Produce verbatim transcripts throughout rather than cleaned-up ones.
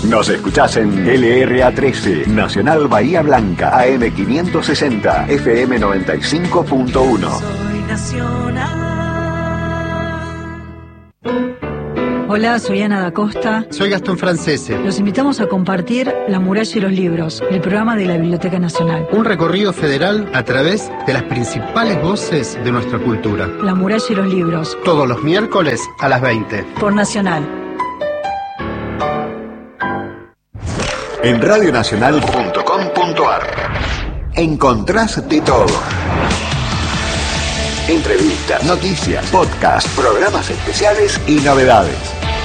Nos escuchás en L R A trece, Nacional Bahía Blanca, A M quinientos sesenta, F M noventa y cinco punto uno. Soy Nacional. Hola, soy Ana da Costa. Soy Gastón Francese. Los invitamos a compartir La Muralla y los Libros, el programa de la Biblioteca Nacional. Un recorrido federal a través de las principales voces de nuestra cultura. La Muralla y los Libros. Todos los miércoles a las veinte. Por Nacional. En radio nacional punto com punto a r encontrás de todo. Entrevistas, noticias, podcasts, programas especiales y novedades.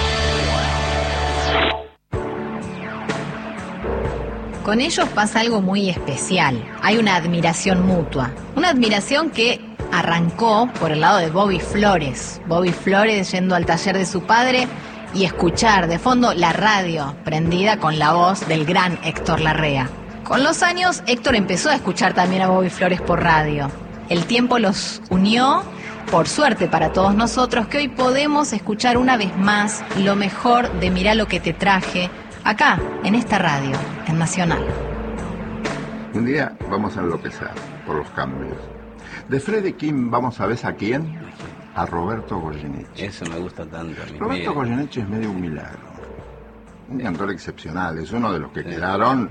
Con ellos pasa algo muy especial. Hay una admiración mutua. Una admiración que arrancó por el lado de Bobby Flores. Bobby Flores yendo al taller de su padre y escuchar de fondo la radio prendida con la voz del gran Héctor Larrea. Con los años, Héctor empezó a escuchar también a Bobby Flores por radio. El tiempo los unió, por suerte para todos nosotros, que hoy podemos escuchar una vez más lo mejor de Mirá lo que te traje, acá, en esta radio, en Nacional. Un día vamos a enloquecer por los cambios. De Freddie King vamos a ver a quién, a Roberto Goyeneche. Eso me gusta tanto a mí. Roberto Mira. Goyeneche es medio un milagro. Un cantor excepcional, es uno de los que sí. quedaron...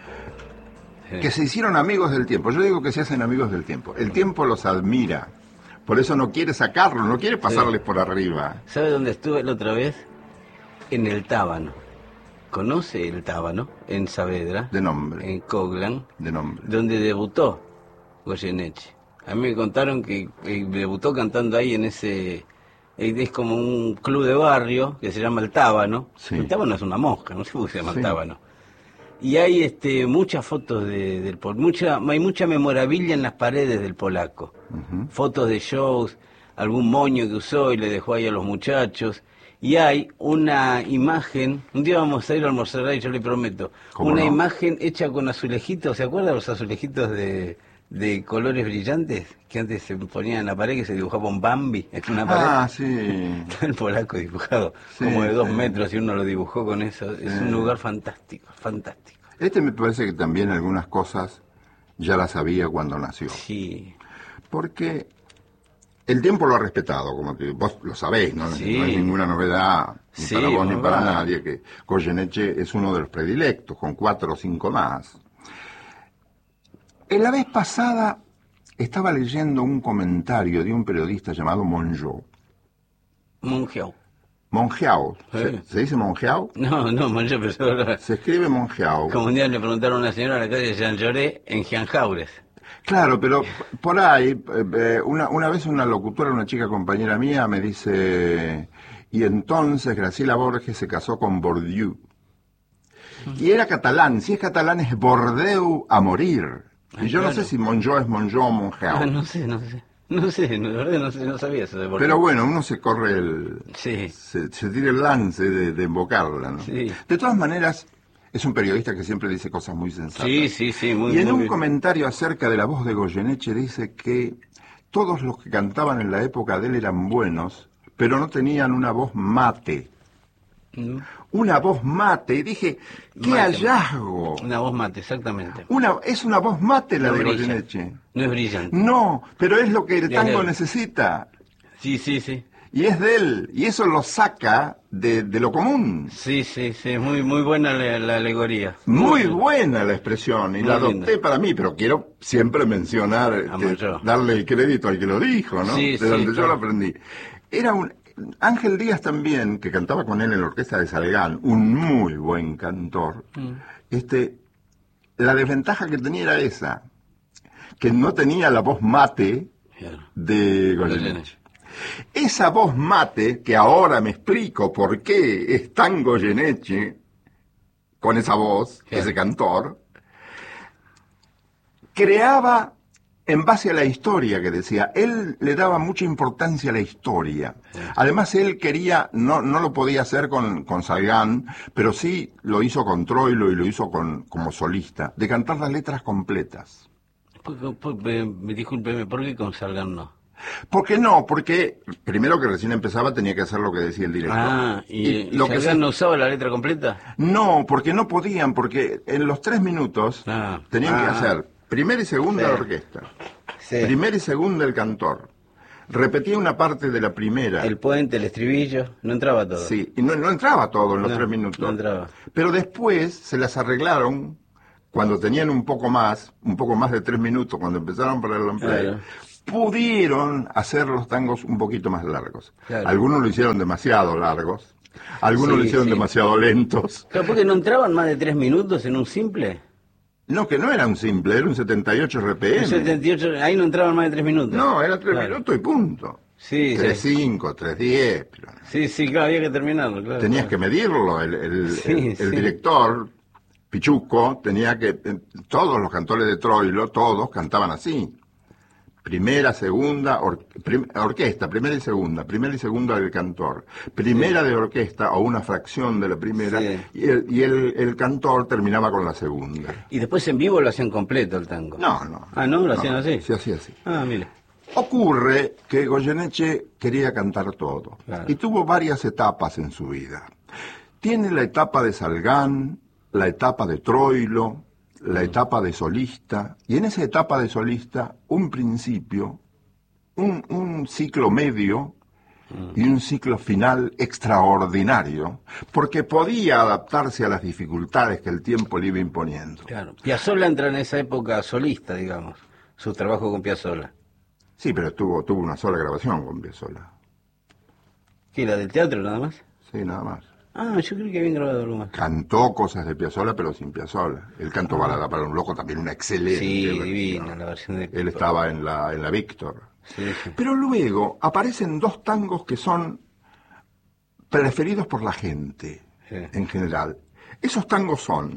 Sí. Que se hicieron amigos del tiempo. Yo digo que se hacen amigos del tiempo. El tiempo los admira. Por eso no quiere sacarlos, no quiere pasarles sí. por arriba. ¿Sabe dónde estuve la otra vez? En el Tábano. ¿Conoce el Tábano? En Saavedra. De nombre. En Coglan. De nombre. Donde debutó Goyeneche. A mí me contaron que eh, debutó cantando ahí en ese... Eh, es como un club de barrio que se llama el Tábano. Sí. El Tábano es una mosca, no sé por qué se llama sí. el Tábano. Y hay este muchas fotos de, del mucha hay mucha memorabilia en las paredes del polaco. Uh-huh. Fotos de shows, algún moño que usó y le dejó ahí a los muchachos. Y hay una imagen, un día vamos a ir a almorzar ahí, yo le prometo, una no? imagen hecha con azulejitos, ¿se acuerdan los azulejitos de, de colores brillantes? Que antes se ponían en la pared, que se dibujaba un Bambi en una pared. Ah, sí. Está el polaco dibujado, sí, como de dos sí. metros, y uno lo dibujó con eso. Sí. Es un lugar fantástico, fantástico. Este me parece que también algunas cosas ya las sabía cuando nació. Sí. Porque el tiempo lo ha respetado, como que vos lo sabéis, ¿no? Sí. No hay ninguna novedad, ni sí, para vos ni para va. nadie, que Goyeneche es uno de los predilectos, con cuatro o cinco más. En la vez pasada estaba leyendo un comentario de un periodista llamado Mongeau. Mongeau. Mongeau. Sí. ¿Se, ¿Se dice Mongeau? No, no, Mongeau, pero... Se escribe Mongeau. Como un día le preguntaron a una señora en la calle de Jean Lloré en Gianjaures. Claro, pero por ahí, eh, una, una vez una locutora, una chica compañera mía, me dice, y entonces Graciela Borges se casó con Bourdieu. Y era catalán, si es catalán es Bordeaux a morir. Y yo claro. no sé si Mongeau es Mongeau o Mongeau. Ah, no sé, no sé. No sé, no, de verdad no, sé, no sabía eso de Bordeaux. Pero bueno, uno se corre el... Sí. Se, se tira el lance de, de invocarla, ¿no? Sí. De todas maneras, es un periodista que siempre dice cosas muy sensatas. Sí, sí, sí. Muy, y en muy un bien. comentario acerca de la voz de Goyeneche dice que todos los que cantaban en la época de él eran buenos, pero no tenían una voz mate. ¿Mm? Una voz mate. Y dije, ¡qué mate, hallazgo! Una voz mate, exactamente. Una, es una voz mate la no de brilla. Goyeneche. No es brillante. No, pero es lo que el tango es necesita. Sí, sí, sí. Y es de él, y eso lo saca de, de lo común. Sí, sí, sí, muy muy buena la, la alegoría. Muy, muy buena la expresión, y muy la adopté linda. Para mí, pero quiero siempre mencionar, que, darle el crédito al que lo dijo, ¿no? Sí, de donde sí, yo claro. lo aprendí. Era un... Ángel Díaz también, que cantaba con él en la orquesta de Salgán, un muy buen cantor, mm. este, la desventaja que tenía era esa, que no tenía la voz mate de Goyeneche. Esa voz mate, que ahora me explico por qué es tan Goyeneche, con esa voz, ese cantor, creaba en base a la historia que decía. Él le daba mucha importancia a la historia. Sí. Además, él quería, no no lo podía hacer con, con Salgán, pero sí lo hizo con Troilo y lo hizo con, como solista, de cantar las letras completas. Discúlpeme, ¿por qué con Salgán no? ¿Por qué no? Porque primero que recién empezaba tenía que hacer lo que decía el director. Ah, ¿y, y, y lo que se... no usaba la letra completa? No, porque no podían, porque en los tres minutos ah. tenían ah. que hacer primera y segunda sí. la orquesta, sí. primera y segunda el cantor. Repetía una parte de la primera. El puente, el estribillo, no entraba todo. Sí, y no, no entraba todo en los no, tres minutos. No entraba. Pero después se las arreglaron, cuando tenían un poco más, un poco más de tres minutos, cuando empezaron para el Amplay, claro. pudieron hacer los tangos un poquito más largos. Claro. Algunos lo hicieron demasiado largos, algunos sí, lo hicieron sí. demasiado lentos. ¿Pero porque no entraban más de tres minutos en un simple? No, que no era un simple, era un setenta y ocho R P M. Un setenta y ocho, ahí no entraban más de tres minutos. No, era tres claro. minutos y punto. Sí, tres cinco, sí. tres diez. Pero... Sí, sí, claro, había que terminarlo, claro. Tenías claro. que medirlo, el, el, sí, el, el sí. director, Pichuco, tenía que... Todos los cantores de Troilo, todos cantaban así. Primera, segunda, or, prim, orquesta, primera y segunda, primera y segunda del cantor, primera sí. de orquesta o una fracción de la primera, sí. y, el, y el, el cantor terminaba con la segunda. ¿Y después en vivo lo hacían completo el tango? No, no. Ah, ¿no? ¿Lo no, hacían así? Se hacía así. Ah, mire. Ocurre que Goyeneche quería cantar todo, claro. y tuvo varias etapas en su vida. Tiene la etapa de Salgán, la etapa de Troilo, la etapa de solista, y en esa etapa de solista, un principio, un, un ciclo medio y un ciclo final extraordinario, porque podía adaptarse a las dificultades que el tiempo le iba imponiendo. Claro. Piazzolla entra en esa época solista, digamos, su trabajo con Piazzolla. Sí, pero tuvo, tuvo una sola grabación con Piazzolla. ¿Qué, la del teatro nada más? Sí, nada más. Ah, yo creo que habían grabado algo más. Cantó cosas de Piazzolla, pero sin Piazzolla. Él cantó ah. Balada para un loco, también una excelente sí, versión. divina la versión de... Él estaba en la, en la Víctor. Sí, sí. Pero luego aparecen dos tangos que son preferidos por la gente, sí. en general. Esos tangos son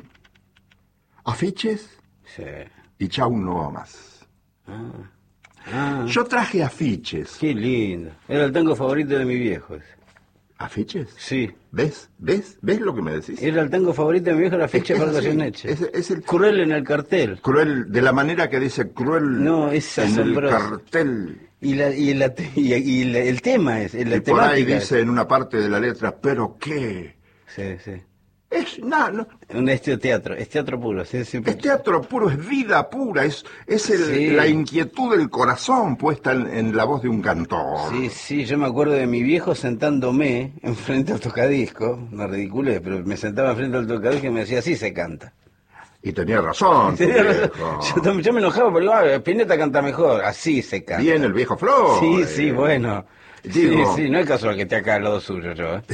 Afiches sí. y Chau no va más. Ah. Ah. Yo traje Afiches. Qué lindo. Era el tango favorito de mi viejo ese. ¿Afiches? Sí. ¿Ves? ¿Ves? ¿Ves lo que me decís? Era el tango favorito de mi viejo, la ficha para Goyeneche. Es, es el cruel en el cartel. Cruel, de la manera que dice cruel no, es en asombroso. El cartel. Y, la, y, la, y, y la, el tema es, la y por ahí dice es. En una parte de la letra, ¿pero qué? Sí, sí. Es, no, no. Es teatro, es teatro puro. Sí, sí, es teatro puro, es vida pura, es, es el, sí. la inquietud del corazón puesta en, en la voz de un cantor. Sí, sí, yo me acuerdo de mi viejo sentándome enfrente al tocadisco, no ridiculez, pero me sentaba enfrente al tocadisco y me decía, así se canta. Y tenía razón. Tenía razón. Yo, yo me enojaba porque ah, Spinetta canta mejor, así se canta. Bien el viejo Flor. Sí, sí, bueno. Digo, sí, sí, no es casual que esté acá al lado suyo yo, ¿eh?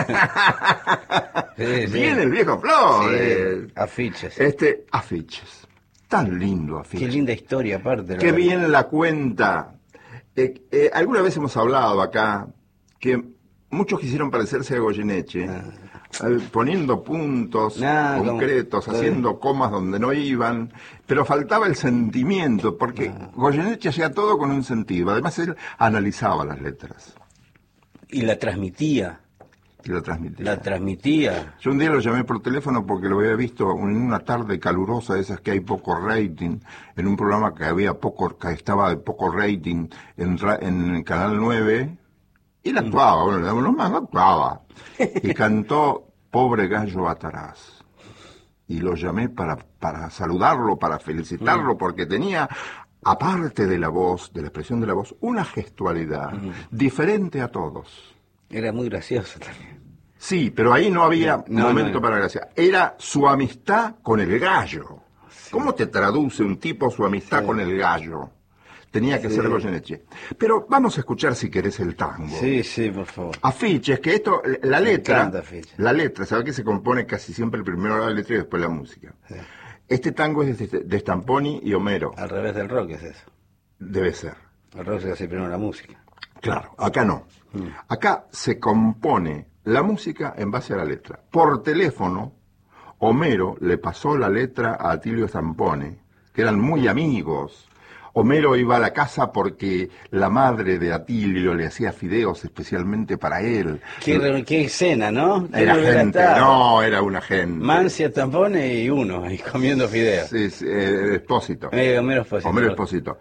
sí, sí. Bien el viejo Flor. Sí, eh. Afiches. Este, Afiches. Tan lindo Afiches. Qué linda historia aparte. Qué bien la cuenta. Eh, eh, alguna vez hemos hablado acá que muchos quisieron parecerse a Goyeneche, ah. eh, poniendo puntos nah, concretos, como, haciendo comas donde no iban, pero faltaba el sentimiento, porque nah. Goyeneche hacía todo con un sentido. Además, él analizaba las letras. Y la transmitía. Y la transmitía. La transmitía. Yo un día lo llamé por teléfono porque lo había visto en una tarde calurosa, de esas que hay poco rating, en un programa que había poco, que estaba de poco rating en, en Canal nueve. Y él actuaba, bueno, los más actuaba. Y cantó Pobre Gallo Atarás. Y lo llamé para, para saludarlo, para felicitarlo, porque tenía, aparte de la voz, de la expresión de la voz, una gestualidad uh-huh. diferente a todos. Era muy gracioso también. Sí, pero ahí no había no, momento no, no. para gracia. Era su amistad con el gallo. Sí. ¿Cómo te traduce un tipo su amistad sí. con el gallo? Tenía que sí. ser Goyeneche. Pero vamos a escuchar, si querés, el tango. Sí, sí, por favor. Afiches, que esto, la letra, la letra, ¿sabes que se compone casi siempre primero la letra y después la música? Sí. Este tango es de, de Stamponi y Homero. Al revés del rock es eso. Debe ser. El rock se hace primero la música. Claro, acá no. Mm. Acá se compone la música en base a la letra. Por teléfono, Homero le pasó la letra a Atilio Stamponi, que eran muy amigos. Homero iba a la casa porque la madre de Atilio le hacía fideos especialmente para él. Qué, qué escena, ¿no? Era gente, no, era una gente. Mancia, Stamponi y uno, ahí comiendo fideos. Sí, sí eh, Espósito. Eh, Homero Espósito. Homero Espósito.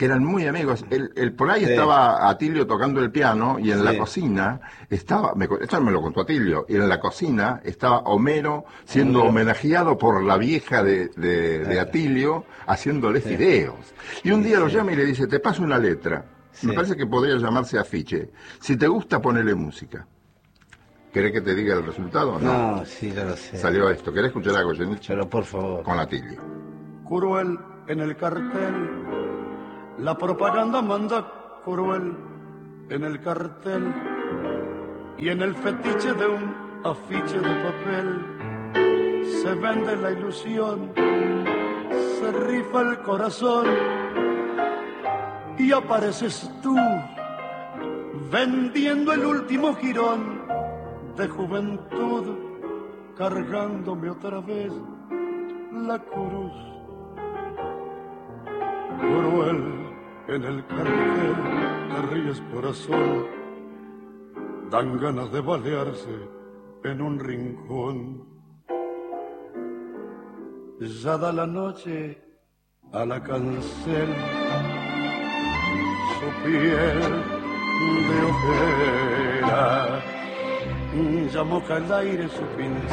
que eran muy amigos. El, el, por ahí Sí. estaba Atilio tocando el piano y en Sí. la cocina estaba, me, esto me lo contó Atilio, y en la cocina estaba Homero siendo Homero. homenajeado por la vieja de, de, de Atilio haciéndole Sí. fideos. Y un día Sí, lo sí. llama y le dice, te paso una letra. Sí. Me parece que podría llamarse afiche. Si te gusta, ponele música. ¿Querés que te diga el resultado o no? No, sí, yo lo sé. Salió esto. ¿Querés escuchar a Goyeneche? Pero por favor. Con Atilio. Cruel en el cartel, la propaganda manda cruel en el cartel y en el fetiche de un afiche de papel se vende la ilusión, se rifa el corazón y apareces tú vendiendo el último jirón de juventud, cargándome otra vez la cruz. Cruel en el cartel, te ríes corazón, dan ganas de balearse en un rincón. Ya da la noche a la cancel, su piel de ojera, ya moja el aire su pincel.